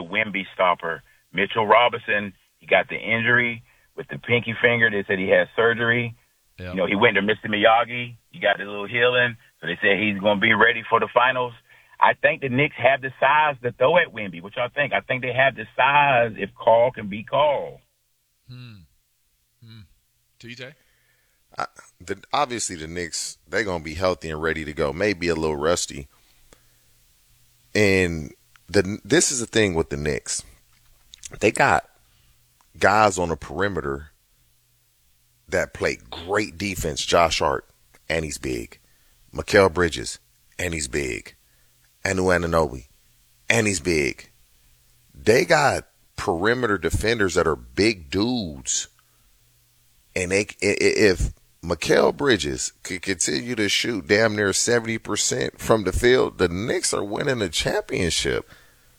Wemby stopper. Mitchell Robinson, he got the injury with the pinky finger. They said he had surgery. Yep. He went to Mr. Miyagi. He got a little healing. So they said he's going to be ready for the finals. I think the Knicks have the size to throw at Wemby. What y'all think? I think they have the size if Carl can be Carl. TJ? Obviously, the Knicks, they're going to be healthy and ready to go. Maybe a little rusty. And this is the thing with the Knicks. They got guys on the perimeter that play great defense. Josh Hart, and he's big. Mikal Bridges, and he's big. Anu Anunoby, and he's big. They got perimeter defenders that are big dudes. And if Mikal Bridges could continue to shoot damn near 70% from the field, the Knicks are winning the championship.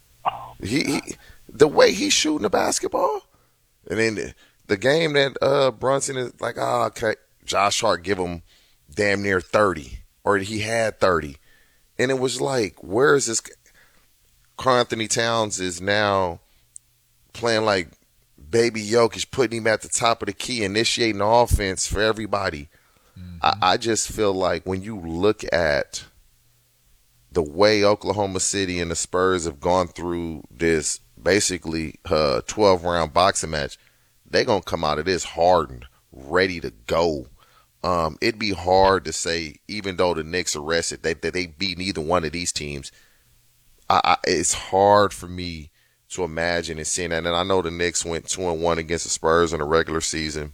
The way he's shooting the basketball. And then the game that Brunson is like, okay, Josh Hart give him damn near 30. Or he had 30. And it was like, where is this? Karl Anthony Towns is now playing like Baby Jokic, putting him at the top of the key, initiating the offense for everybody. I just feel like when you look at the way Oklahoma City and the Spurs have gone through this basically 12-round boxing match, they're going to come out of this hardened, ready to go. It'd be hard to say, even though the Knicks are rested, that they beat neither one of these teams. It's hard for me to imagine and seeing that. And I know the Knicks went 2-1 against the Spurs in the regular season.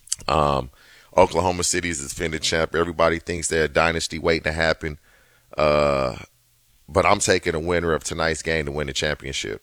Oklahoma City is the defending champ. Everybody thinks they're a dynasty waiting to happen. But I'm taking a winner of tonight's game to win the championship.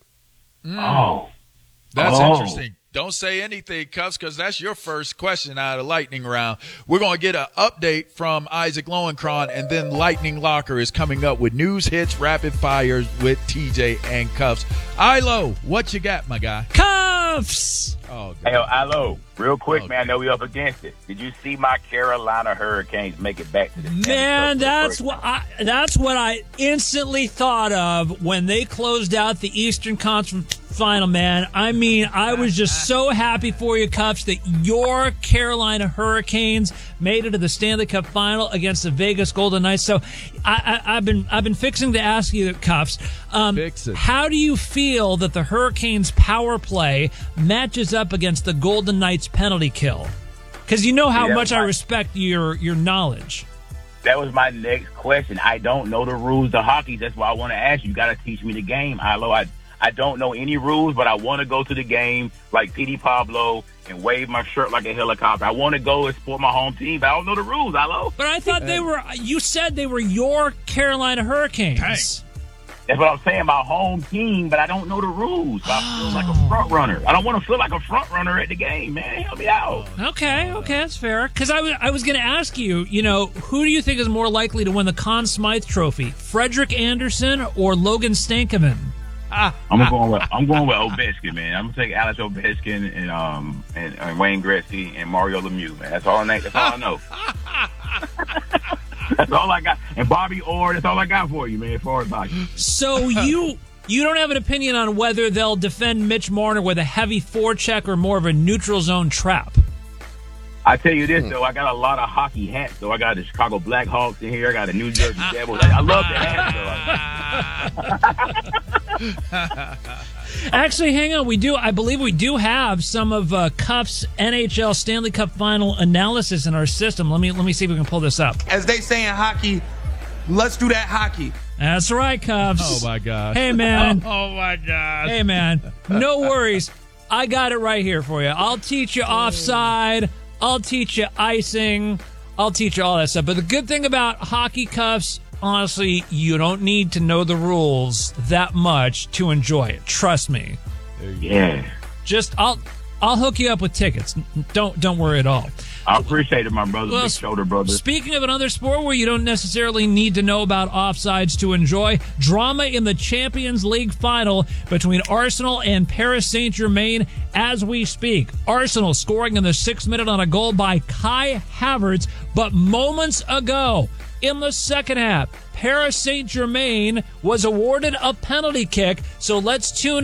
That's interesting. Don't say anything, Cuffs, because that's your first question out of Lightning Round. We're going to get an update from Isaac Lowenkron, and then Lightning Locker is coming up with news hits, rapid fires with TJ and Cuffs. Ilo, what you got, my guy? Cuffs! Oh, hey, Ilo, real quick, man, I know we up against it. Did you see my Carolina Hurricanes make it back to the Man, that's what I instantly thought of when they closed out the Eastern Conference Final, man. I mean, I was just so happy for you, Cuffs, that your Carolina Hurricanes made it to the Stanley Cup Final against the Vegas Golden Knights. So I've been fixing to ask you, Cuffs, how do you feel that the Hurricanes' power play matches up against the Golden Knights' penalty kill? Because you know how much I respect your knowledge. That was my next question. I don't know the rules of hockey. That's why I want to ask you. You got to teach me the game, Ilo. I don't know any rules, but I want to go to the game like P.D. Pablo and wave my shirt like a helicopter. I want to go and support my home team, but I don't know the rules, Ilo. But I thought you said they were your Carolina Hurricanes. Dang. That's what I'm saying, my home team, but I don't know the rules. So I feel like a front runner. I don't want to feel like a front runner at the game, man. Help me out. Okay, that's fair. Because I was going to ask you, who do you think is more likely to win the Conn Smythe Trophy, Frederick Anderson or Logan Stankoven? I'm going with Ovechkin, man. I'm gonna take Alex Ovechkin and Wayne Gretzky and Mario Lemieux, man. That's all I know. That's all I got. And Bobby Orr, that's all I got for you, man, as far as hockey. So you don't have an opinion on whether they'll defend Mitch Marner with a heavy forecheck or more of a neutral zone trap? I tell you this, though, I got a lot of hockey hats, though. I got the Chicago Blackhawks in here. I got the New Jersey Devils. I love the hats, though. Actually, hang on. I believe we do have some of Cuff's NHL Stanley Cup Final analysis in our system. Let me see if we can pull this up. As they say in hockey, let's do that hockey. That's right, Cuffs. Oh, my gosh. Hey, man. Oh, my gosh. Hey, man. No worries. I got it right here for you. I'll teach you offside. I'll teach you icing. I'll teach you all that stuff. But the good thing about hockey, Cuffs, honestly, you don't need to know the rules that much to enjoy it. Trust me. Yeah. Just I'll hook you up with tickets. Don't worry at all. I appreciate it, my brother. Big shoulder brother. Speaking of another sport where you don't necessarily need to know about offsides to enjoy, drama in the Champions League final between Arsenal and Paris Saint-Germain as we speak. Arsenal scoring in the 6th minute on a goal by Kai Havertz, but moments ago in the second half, Paris Saint-Germain was awarded a penalty kick, so let's tune